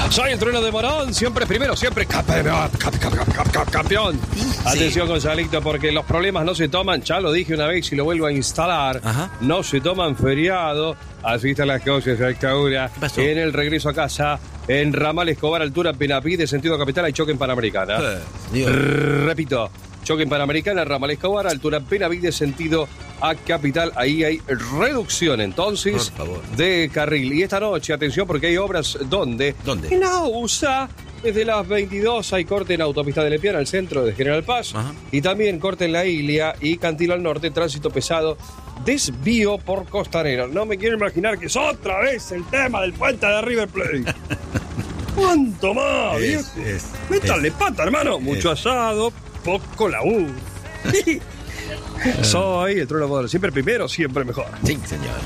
Soy el trueno de Morón, siempre primero, siempre campeón. Sí. Atención, Gonzalito, porque los problemas no se toman, ya lo dije una vez y lo vuelvo a instalar. Ajá. No se toman feriado. Así están las cosas, dictadura. En el regreso a casa, en Ramal Escobar, altura Penapí, de sentido capital, hay choque en Panamericana. Repito, choque en Panamericana, Ramal Escobar, altura Penapí, de sentido a capital. Ahí hay reducción, entonces, de carril. Y esta noche, atención, porque hay obras, ¿dónde? En AUSA. Desde las 22 hay corte en autopista de Lepiana, al centro de General Paz. Ajá. Y también corte en La Ilia y Cantilo al norte, tránsito pesado, desvío por Costanera. No me quiero imaginar que es otra vez el tema del puente de River Plate. ¿Cuánto más, viejo? Métale pata, hermano. Mucho asado, poco laburo. Soy el trono poder. Siempre primero, siempre mejor. Sí, señor.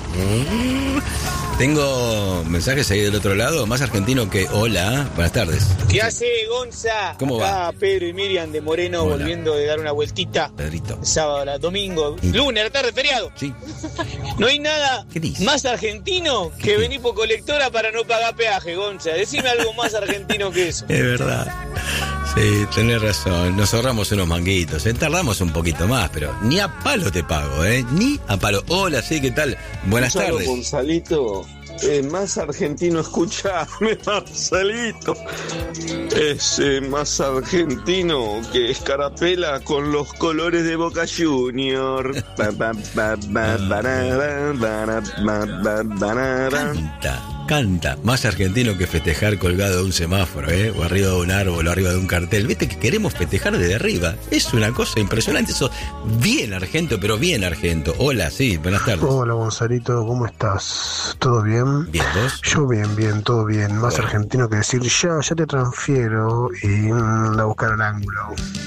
Tengo mensajes ahí del otro lado, más argentino que hola. Buenas tardes. ¿Qué hace, Gonza? ¿Cómo va? Acá Pedro y Miriam de Moreno, hola, volviendo de dar una vueltita. Pedrito. Sábado, domingo, lunes, la tarde, feriado. Sí. No hay nada más argentino que venir por colectora para no pagar peaje, Gonza. Decime algo más argentino que eso. Es verdad. Sí, tenés razón. Nos ahorramos unos manguitos. Tardamos un poquito más, pero ni a palo te pago, ni a palo. Hola, sí, ¿qué tal? Buenas tardes. Gonzalito. Más argentino, escuchame, Marcelito. Es más argentino que Escarapela con los colores de Boca Junior. Canta. Más argentino que festejar colgado de un semáforo, o arriba de un árbol, o arriba de un cartel. Viste que queremos festejar desde arriba. Es una cosa impresionante. Eso, bien argento, pero bien argento. Hola, sí, buenas tardes. Hola, Gonzalito, ¿cómo estás? ¿Todo bien? Bien, ¿vos? Yo bien, todo bien. Más argentino que decir, ya te transfiero y a buscar el ángulo.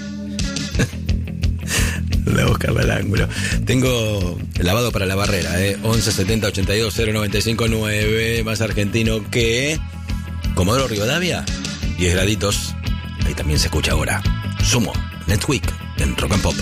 La buscar el ángulo. Tengo lavado para la barrera, 11 70 82 095 9. Más argentino que Comodoro Rivadavia, 10 graditos. Ahí también se escucha ahora. Sumo, Next Week, en Rock and Pop.